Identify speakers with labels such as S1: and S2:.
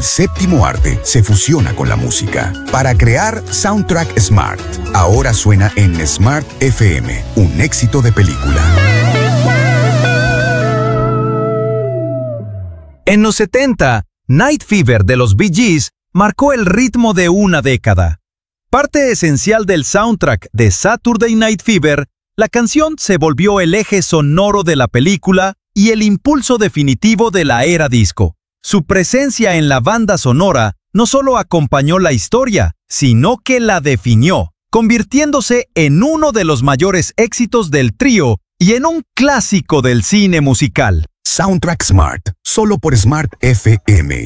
S1: el séptimo arte se fusiona con la música para crear Soundtrack Smart. Ahora suena en Smart FM, un éxito de película.
S2: En los 70, Night Fever de los Bee Gees marcó el ritmo de una década. Parte esencial del soundtrack de Saturday Night Fever, la canción se volvió el eje sonoro de la película y el impulso definitivo de la era disco. Su presencia en la banda sonora no solo acompañó la historia, sino que la definió, convirtiéndose en uno de los mayores éxitos del trío y en un clásico del cine musical.
S1: Soundtrack Smart, solo por Smart FM.